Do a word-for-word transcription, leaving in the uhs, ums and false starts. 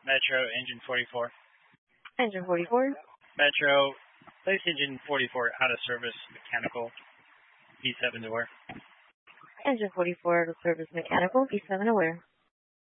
Metro, engine forty-four. Engine forty-four. Metro, place engine forty-four out of service, mechanical, B seven to where? Engine forty-four out of service, mechanical, B seven aware.